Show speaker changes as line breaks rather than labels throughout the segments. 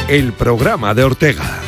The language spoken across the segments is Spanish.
el programa de Ortega.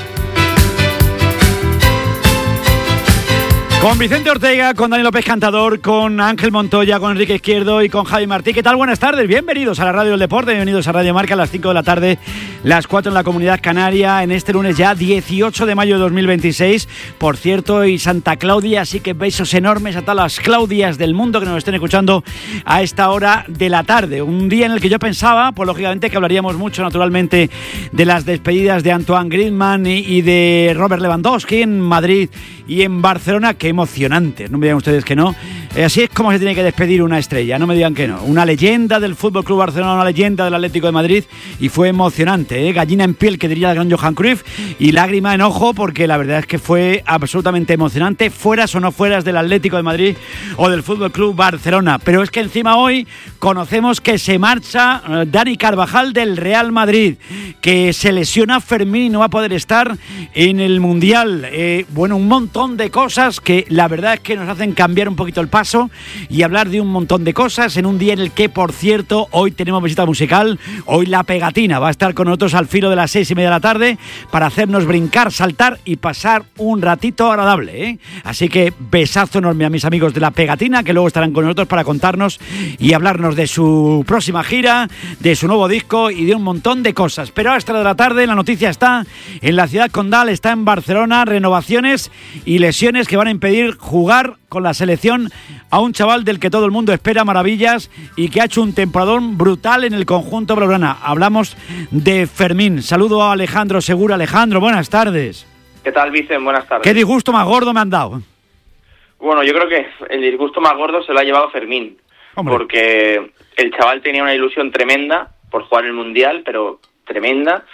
Con Vicente Ortega, con Dani López Cantador, con Ángel Montoya, con Enrique Izquierdo y con Javi Martí. ¿Qué tal? Buenas tardes, bienvenidos a la Radio del Deporte, bienvenidos a Radio Marca a las 5 de la tarde, las 4 en la Comunidad Canaria, en este lunes ya 18 de mayo de 2026. Por cierto, y Santa Claudia, así que besos enormes a todas las Claudias del mundo que nos estén escuchando a esta hora de la tarde. Un día en el que yo pensaba, pues lógicamente que hablaríamos mucho naturalmente de las despedidas de Antoine Griezmann y de Robert Lewandowski en Madrid y en Barcelona. Qué emocionante, no me digan ustedes que no. Así es como se tiene que despedir una estrella, no me digan que no. Una leyenda del Fútbol Club Barcelona, una leyenda del Atlético de Madrid, y fue emocionante, ¿eh? Gallina en piel, que diría el gran Johan Cruyff, y lágrima en ojo, porque la verdad es que fue absolutamente emocionante, fueras o no fueras del Atlético de Madrid o del Fútbol Club Barcelona. Pero es que encima hoy conocemos que se marcha Dani Carvajal del Real Madrid, que se lesiona Fermín y no va a poder estar en el Mundial. Bueno, un montón de cosas que la verdad es que nos hacen cambiar un poquito el paso y hablar de un montón de cosas en un día en el que, por cierto, hoy tenemos visita musical. Hoy La Pegatina va a estar con nosotros al filo de las 6:30 de la tarde para hacernos brincar, saltar y pasar un ratito agradable, ¿eh? Así que besazo enorme a mis amigos de La Pegatina, que luego estarán con nosotros para contarnos y hablarnos de su próxima gira, de su nuevo disco y de un montón de cosas. Pero a esta hora de la tarde la noticia está en la ciudad condal, está en Barcelona, renovaciones y lesiones que van a impedir jugar con la selección a un chaval del que todo el mundo espera maravillas y que ha hecho un temporadón brutal en el conjunto blaugrana. Hablamos de Fermín. Saludo a Alejandro Segura. Alejandro, buenas tardes.
¿Qué tal, Vicen? Buenas tardes.
¿Qué disgusto más gordo me han dado?
Bueno, yo creo que el disgusto más gordo se lo ha llevado Fermín. Hombre. Porque el chaval tenía una ilusión tremenda por jugar el Mundial, pero tremenda.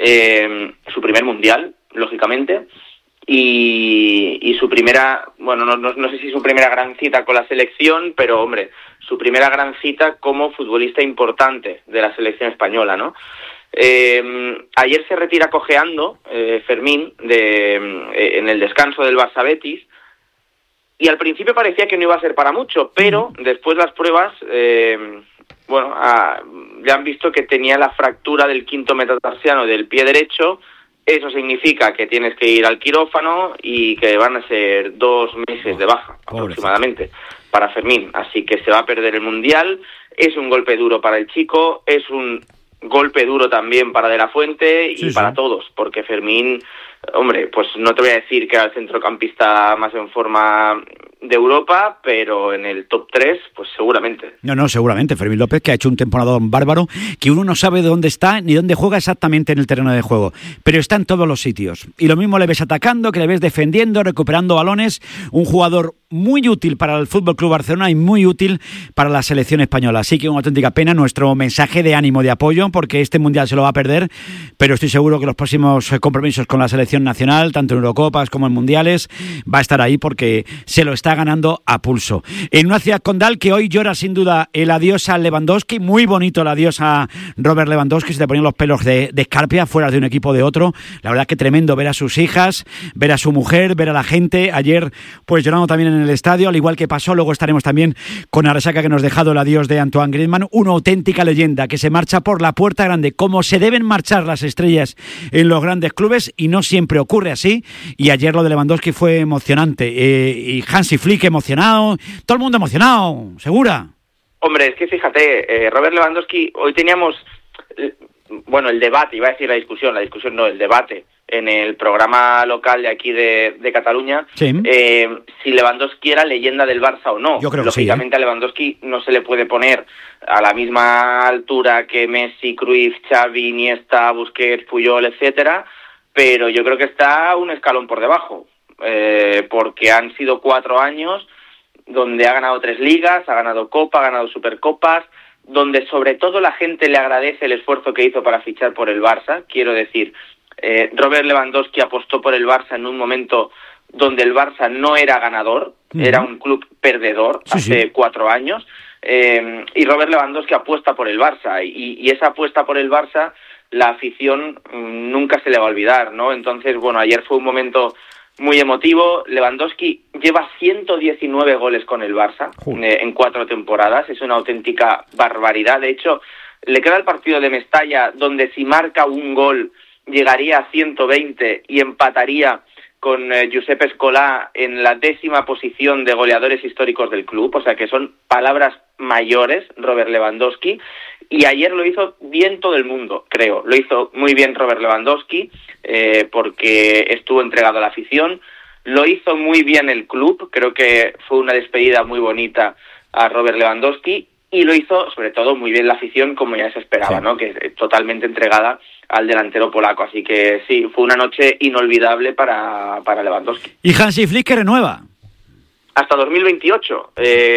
Su primer Mundial, lógicamente. Y su primera, bueno, no sé si su primera gran cita con la selección, pero hombre, su primera gran cita como futbolista importante de la selección española, ¿no? Ayer se retira cojeando Fermín en el descanso del Barça Betis, y al principio parecía que no iba a ser para mucho, pero después las pruebas, ya han visto que tenía la fractura del quinto metatarsiano del pie derecho. Eso significa que tienes que ir al quirófano y que van a ser 2 meses de baja aproximadamente para Fermín. Así que se va a perder el Mundial. Es un golpe duro para el chico, es un golpe duro también para De La Fuente y para todos, porque Fermín, hombre, pues no te voy a decir que era el centrocampista más en forma de Europa, pero en el top 3, pues seguramente.
No, seguramente. Fermín López, que ha hecho un temporadón bárbaro, que uno no sabe de dónde está ni dónde juega exactamente en el terreno de juego, pero está en todos los sitios. Y lo mismo le ves atacando, que le ves defendiendo, recuperando balones. Un jugador muy útil para el Fútbol Club Barcelona y muy útil para la selección española. Así que una auténtica pena, nuestro mensaje de ánimo, de apoyo, porque este Mundial se lo va a perder, pero estoy seguro que los próximos compromisos con la selección nacional, tanto en Eurocopas como en Mundiales, va a estar ahí porque se lo está ganando a pulso. En una ciudad condal que hoy llora sin duda el adiós a Lewandowski, muy bonito el adiós a Robert Lewandowski, se te ponían los pelos de escarpia fuera de un equipo o de otro. La verdad que tremendo ver a sus hijas, ver a su mujer, ver a la gente. Ayer pues llorando también en el estadio, al igual que pasó, luego estaremos también con la resaca que nos ha dejado el adiós de Antoine Griezmann, una auténtica leyenda que se marcha por la puerta grande, como se deben marchar las estrellas en los grandes clubes, y no siempre ocurre así. Y ayer lo de Lewandowski fue emocionante, y Hansi Flick emocionado, todo el mundo emocionado, ¿segura?
Hombre, es que fíjate, Robert Lewandowski, hoy teníamos, el debate, iba a decir la discusión no, el debate, en el programa local de aquí de Cataluña, si Lewandowski era leyenda del Barça o no.
Yo creo
lógicamente
que sí,
a Lewandowski no se le puede poner a la misma altura que Messi, Cruyff, Xavi, Iniesta, Busquets, Puyol, etcétera, pero yo creo que está un escalón por debajo, porque han sido 4 años donde ha ganado 3 ligas, ha ganado Copa, ha ganado Supercopas, donde sobre todo la gente le agradece el esfuerzo que hizo para fichar por el Barça. Quiero decir, Robert Lewandowski apostó por el Barça en un momento donde el Barça no era ganador, era un club perdedor hace 4 años, y Robert Lewandowski apuesta por el Barça, y esa apuesta por el Barça la afición nunca se le va a olvidar, ¿no? Entonces, ayer fue un momento muy emotivo. Lewandowski lleva 119 goles con el Barça en 4 temporadas, es una auténtica barbaridad. De hecho, le queda el partido de Mestalla, donde si marca un gol llegaría a 120 y empataría con Giuseppe Scolà en la 10ª posición de goleadores históricos del club, o sea que son palabras mayores, Robert Lewandowski, y ayer lo hizo bien todo el mundo, creo. Lo hizo muy bien Robert Lewandowski, porque estuvo entregado a la afición, lo hizo muy bien el club, creo que fue una despedida muy bonita a Robert Lewandowski, y lo hizo sobre todo muy bien la afición, como ya se esperaba, sí, ¿no? Que es totalmente entregada al delantero polaco, así que sí, fue una noche inolvidable para Lewandowski.
¿Y Hansi Flick que renueva?
Hasta 2028,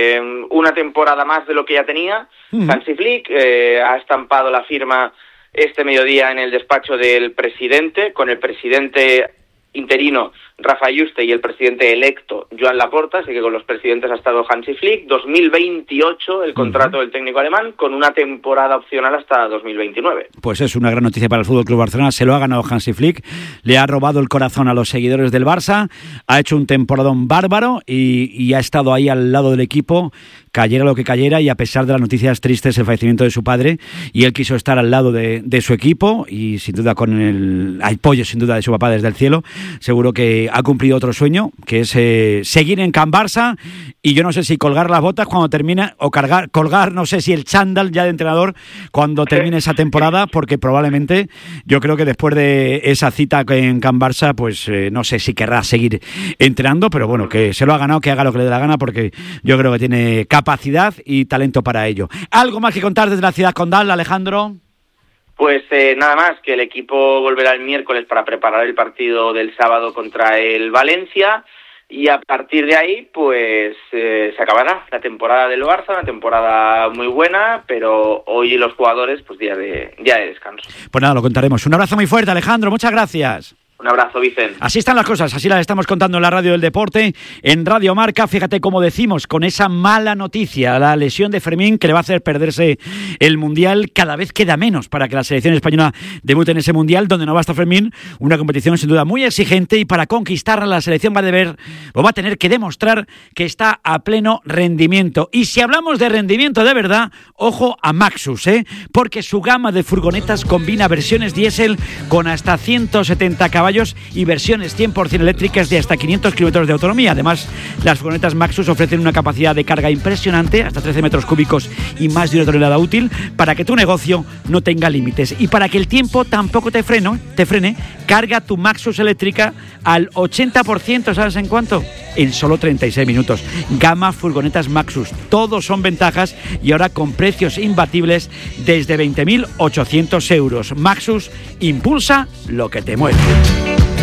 una temporada más de lo que ya tenía. Hansi Flick ha estampado la firma este mediodía en el despacho del presidente, con el presidente interino Rafa Juste y el presidente electo Joan Laporta, así que con los presidentes ha estado Hansi Flick. 2028 el contrato del técnico alemán, con una temporada opcional hasta 2029.
Pues es una gran noticia para el FC Barcelona, se lo ha ganado Hansi Flick, le ha robado el corazón a los seguidores del Barça, ha hecho un temporadón bárbaro y ha estado ahí al lado del equipo, cayera lo que cayera, y a pesar de las noticias tristes, el fallecimiento de su padre, y él quiso estar al lado de su equipo, y sin duda con el apoyo sin duda de su papá desde el cielo, seguro que ha cumplido otro sueño, que es seguir en Can Barça, y yo no sé si colgar las botas cuando termina, o colgar, no sé si el chándal ya de entrenador cuando termine esa temporada, porque probablemente, yo creo que después de esa cita en Can Barça, pues no sé si querrá seguir entrenando, pero bueno, que se lo ha ganado, que haga lo que le dé la gana, porque yo creo que tiene capacidad y talento para ello. ¿Algo más que contar desde la ciudad condal, Alejandro?
Pues nada más, que el equipo volverá el miércoles para preparar el partido del sábado contra el Valencia, y a partir de ahí pues se acabará la temporada del Barça, una temporada muy buena, pero hoy los jugadores pues día de descanso.
Pues nada, lo contaremos. Un abrazo muy fuerte, Alejandro, muchas gracias.
Un abrazo, Vicente.
Así están las cosas, así las estamos contando en la radio del deporte, en Radio Marca. Fíjate cómo decimos, con esa mala noticia, la lesión de Fermín, que le va a hacer perderse el Mundial. Cada vez queda menos para que la selección española debute en ese Mundial, donde no va a estar Fermín, una competición sin duda muy exigente, y para conquistarla la selección va a tener que demostrar que está a pleno rendimiento. Y si hablamos de rendimiento de verdad, ojo a Maxus, porque su gama de furgonetas combina versiones diésel con hasta 170 caballos y versiones 100% eléctricas de hasta 500 kilómetros de autonomía. Además, las furgonetas Maxus ofrecen una capacidad de carga impresionante, hasta 13 metros cúbicos y más de 1 tonelada útil, para que tu negocio no tenga límites. Y para que el tiempo tampoco te frene, carga tu Maxus eléctrica al 80%, ¿sabes en cuánto? En solo 36 minutos. Gama furgonetas Maxus, todos son ventajas, y ahora con precios imbatibles desde 20.800 euros. Maxus, impulsa lo que te mueve.